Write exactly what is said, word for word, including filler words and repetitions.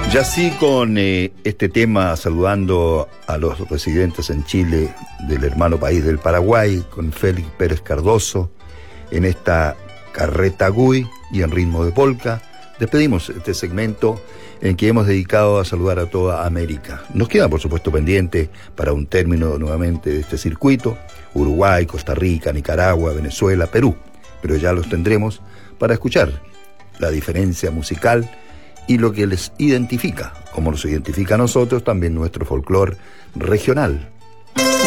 Ya sí, con eh, este tema, saludando a los residentes en Chile del hermano país del Paraguay, con Félix Pérez Cardoso, en esta carreta Gui y en ritmo de polka, despedimos este segmento en que hemos dedicado a saludar a toda América. Nos queda, por supuesto, pendiente para un término nuevamente de este circuito, Uruguay, Costa Rica, Nicaragua, Venezuela, Perú, pero ya los tendremos para escuchar la diferencia musical y lo que les identifica, como nos identifica a nosotros, también nuestro folclore regional.